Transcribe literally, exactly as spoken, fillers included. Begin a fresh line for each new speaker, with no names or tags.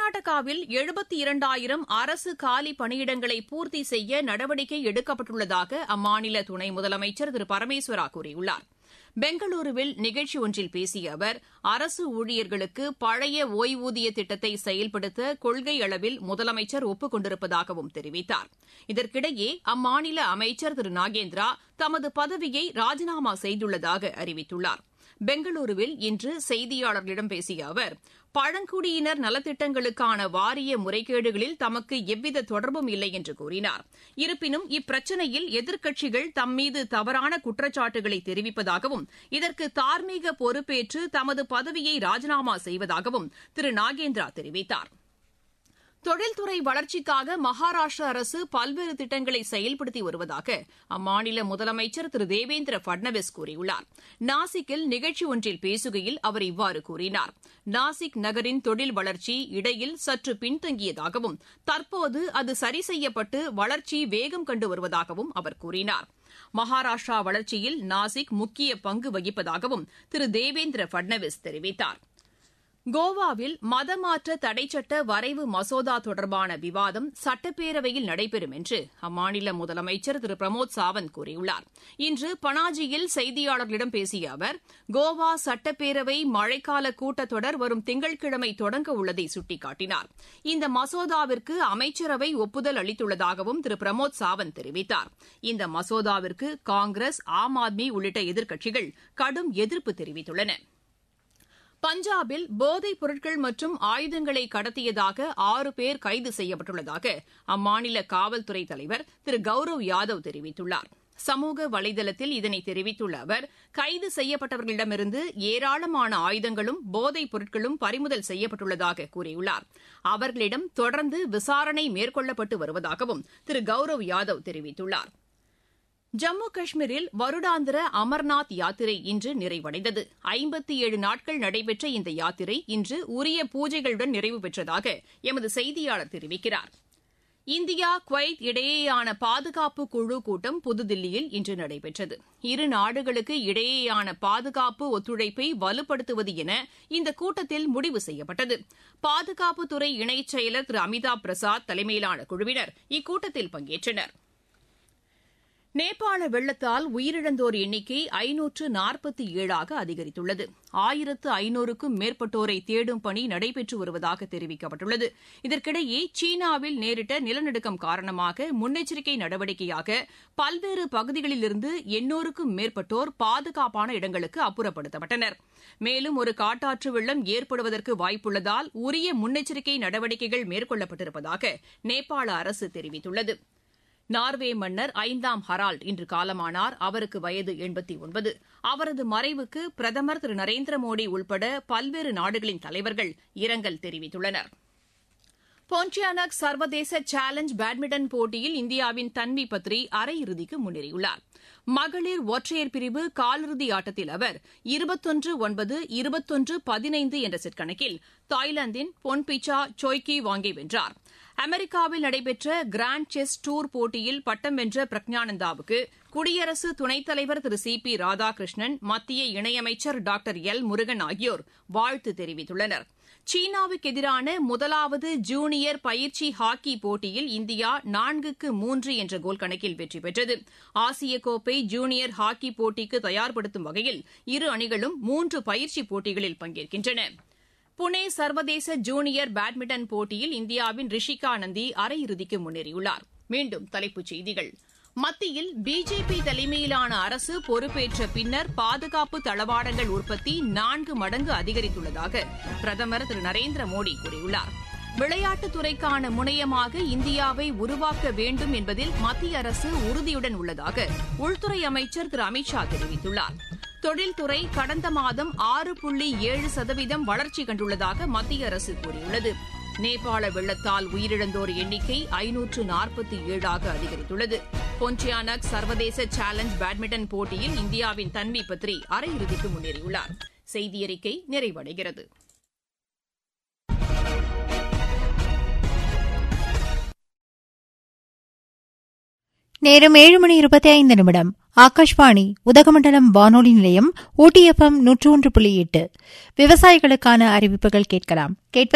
கர்நாடகாவில் எழுபத்தி இரண்டாயிரம் அரசு காலி பணியிடங்களை பூர்த்தி செய்ய நடவடிக்கை எடுக்கப்பட்டுள்ளதாக அம்மாநில துணை முதலமைச்சர் திரு பரமேஸ்வரா கூறியுள்ளார். பெங்களூருவில் நிகழ்ச்சி ஒன்றில் பேசிய அவர், அரசு ஊழியர்களுக்கு பழைய ஒய்வூதிய திட்டத்தை செயல்படுத்த கொள்கை அளவில் முதலமைச்சர் ஒப்புக் கொண்டிருப்பதாகவும் தெரிவித்தார். இதற்கிடையே அம்மாநில அமைச்சர் திரு நாகேந்திரா தமது பதவியை ராஜினாமா செய்துள்ளதாக அறிவித்துள்ளார். பெங்களூருவில் இன்று செய்தியாளர்களிடம் பேசிய அவர், பழங்குடியினர் நலத்திட்டங்களுக்கான வாரிய முறைகேடுகளில் தமக்கு எவ்வித தொடர்பும் இல்லை என்று கூறினார். இருப்பினும் இப்பிரச்சினையில் எதிர்க்கட்சிகள் தம்மீது தவறான குற்றச்சாட்டுகளை தெரிவிப்பதாகவும், இதற்கு தார்மீக பொறுப்பேற்று தமது பதவியை ராஜினாமா செய்வதாகவும் திரு நாகேந்திரா தெரிவித்தார். தொழில்துறை வளர்ச்சிக்காக மகாராஷ்டிரா அரசு பல்வேறு திட்டங்களை செயல்படுத்தி வருவதாக அம்மாநில முதலமைச்சர் திரு தேவேந்திர பட்னாவிஸ் கூறியுள்ளார். நாசிக்கில் நிகழ்ச்சி ஒன்றில் பேசுகையில் அவர் இவ்வாறு கூறினார். நாசிக் நகரின் தொழில் வளர்ச்சி இடையில் சற்று பின்தங்கியதாகவும், தற்போது அது சரி செய்யப்பட்டு வளர்ச்சி வேகம் கண்டு வருவதாகவும் அவர் கூறினார். மகாராஷ்டிரா வளர்ச்சியில் நாசிக் முக்கிய பங்கு வகிப்பதாகவும் திரு தேவேந்திர பட்னாவிஸ் தெரிவித்தார். கோவாவில் மதமாற்ற தடைச்சட்ட வரைவு மசோதா தொடர்பான விவாதம் சட்டப்பேரவையில் நடைபெறும் என்று அம்மாநில முதலமைச்சர் திரு பிரமோத் சாவந்த் கூறியுள்ளார். இன்று பனாஜியில் செய்தியாளர்களிடம் பேசிய அவர், கோவா சட்டப்பேரவை மழைக்கால கூட்டத்தொடர் வரும் திங்கட்கிழமை தொடங்க உள்ளதை சுட்டிக்காட்டினார். இந்த மசோதாவிற்கு அமைச்சரவை ஒப்புதல் அளித்துள்ளதாகவும் திரு பிரமோத் சாவந்த் தெரிவித்தார். இந்த மசோதாவிற்கு காங்கிரஸ், ஆம் ஆத்மி உள்ளிட்ட எதிர்க்கட்சிகள் கடும் எதிர்ப்பு தெரிவித்துள்ளன. பஞ்சாபில் போதைப் பொருட்கள் மற்றும் ஆயுதங்களை கடத்தியதாக ஆறு பேர் கைது செய்யப்பட்டுள்ளதாக அம்மாநில காவல்துறை தலைவர் திரு கௌரவ் யாதவ் தெரிவித்துள்ளார். சமூக வலைதளத்தில் இதனை தெரிவித்துள்ள அவர், கைது செய்யப்பட்டவர்களிடமிருந்து ஏராளமான ஆயுதங்களும் போதைப் பொருட்களும் பறிமுதல் செய்யப்பட்டுள்ளதாக கூறியுள்ளார். அவர்களிடம் தொடர்ந்து விசாரணை மேற்கொள்ளப்பட்டு வருவதாகவும் திரு கௌரவ் யாதவ் தெரிவித்துள்ளார். ஜம்மு காஷ்மீரில் வருடாந்திர அமர்நாத் யாத்திரை இன்று நிறைவடைந்தது. ஐம்பத்தி ஏழு நாட்கள் நடைபெற்ற இந்த யாத்திரை இன்று உரிய பூஜைகளுடன் நிறைவு பெற்றதாக எமது செய்தியாளர் தெரிவிக்கிறார். இந்தியா குவைத் இடையேயான பாதுகாப்பு குழு கூட்டம் புதுதில்லியில் இன்று நடைபெற்றது. இரு நாடுகளுக்கு இடையேயான பாதுகாப்பு ஒத்துழைப்பை வலுப்படுத்துவது என இந்த கூட்டத்தில் முடிவு செய்யப்பட்டது. பாதுகாப்புத்துறை இணைச் செயலர் திரு அமிதாப் பிரசாத் தலைமையிலான குழுவினர் இக்கூட்டத்தில் பங்கேற்றனர். நேபாள வெள்ளத்தால் உயிரிழந்தோர் எண்ணிக்கை ஐநூற்று நாற்பத்தி ஏழாக அதிகரித்துள்ளது. ஆயிரத்து ஐநூறுக்கும் மேற்பட்டோரை தேடும் பணி நடைபெற்று வருவதாக தெரிவிக்கப்பட்டுள்ளது. இதற்கிடையே சீனாவில் நேரிட்ட நிலநடுக்கம் காரணமாக முன்னெச்சரிக்கை நடவடிக்கையாக பல்வேறு பகுதிகளிலிருந்து எண்ணூறுக்கும் மேற்பட்டோர் பாதுகாப்பான இடங்களுக்கு அப்புறப்படுத்தப்பட்டனர். மேலும் ஒரு காட்டாற்று வெள்ளம் ஏற்படுவதற்கு வாய்ப்புள்ளதால் உரிய முன்னெச்சரிக்கை நடவடிக்கைகள் மேற்கொள்ளப்பட்டிருப்பதாக நேபாள அரசு தெரிவித்துள்ளது. நார்வே மன்னர் ஐந்தாம் ஹரால்ட் இன்று காலமானார். அவருக்கு வயது எண்பத்தி ஒன்பது. அவரது மறைவுக்கு பிரதமர் திரு நரேந்திர மோடி உள்பட பல்வேறு நாடுகளின் தலைவர்கள் இரங்கல் தெரிவித்துள்ளனர். போன்டியானக் சர்வதேச சேலஞ்ச் பேட்மிண்டன் போட்டியில் இந்தியாவின் தன்வி பத்ரி அரையிறுதிக்கு முன்னேறியுள்ளார். மகளிர் ஒற்றையர் பிரிவு காலிறுதி ஆட்டத்தில் அவர் இருபத்தொன்று ஒன்பது இருபத்தொன்று பதினைந்து என்ற செட் கணக்கில் தாய்லாந்தின் பொன்பிச்சா சோய்கி வாங்கை வென்றார். அமெரிக்காவில் நடைபெற்ற கிராண்ட் செஸ் டூர் போட்டியில் பட்டம் வென்ற பிரக்ஞானந்தாவுக்கு குடியரசு துணைத் தலைவர் திரு சி பி ராதாகிருஷ்ணன், மத்திய இணையமைச்சர் டாக்டர் எல் முருகன் ஆகியோர் வாழ்த்து தெரிவித்துள்ளனர். சீனாவுக்கு எதிரான முதலாவது ஜூனியர் பயிற்சி ஹாக்கி போட்டியில் இந்தியா நான்குக்கு மூன்று என்ற கோல் கணக்கில் வெற்றி பெற்றது. ஆசிய கோப்பை ஜூனியர் ஹாக்கி போட்டிக்கு தயார்படுத்தும் வகையில் இரு அணிகளும் மூன்று பயிற்சி போட்டிகளில் பங்கேற்கின்றன. புனே சர்வதேச ஜூனியர் பேட்மிண்டன் போட்டியில் இந்தியாவின் ரிஷிகா நந்தி அரையிறுதிக்கு முன்னேறியுள்ளார். மீண்டும் தலைப்புச் செய்திகள். மத்தியில் பிஜேபி தலைமையிலான அரசு பொறுப்பேற்ற பின்னர் பாதுகாப்பு தளவாடங்கள் உற்பத்தி நான்கு மடங்கு அதிகரித்துள்ளதாக பிரதமர் திரு நரேந்திர மோடி கூறியுள்ளார். விளையாட்டுத் துறைக்கான முனையமாக இந்தியாவை உருவாக்க வேண்டும் என்பதில் மத்திய அரசு உறுதியுடன் உள்ளதாக உள்துறை அமைச்சர் திரு அமித் ஷா தெரிவித்துள்ளார். தொழில்துறை கடந்த மாதம் ஆறு புள்ளி ஏழு சதவீதம் வளர்ச்சி கண்டுள்ளதாக மத்திய அரசு கூறியுள்ளது. நேபாள வெள்ளத்தால் உயிரிழந்தோர் எண்ணிக்கை ஐநூற்று நாற்பத்தி ஏழாக அதிகரித்துள்ளது. பொன்டியானக் சர்வதேச சேலஞ்ச் பேட்மிண்டன் போட்டியில் இந்தியாவின் தன்வி பத்ரி அரையிறுதிக்கு முன்னேறியுள்ளார். செய்தியறிக்கை நிறைவடைகிறது.
நேரம் ஏழு மணி இருபத்தி ஐந்து நிமிடம். ஆகாஷ்வாணி உதகமண்டலம் வானொலி நிலையம் ஊட்டி எஃப்எம் நூற்று ஒன்று புள்ளி எட்டு. விவசாயிகளுக்கான அறிவிப்புகள் கேட்கலாம்.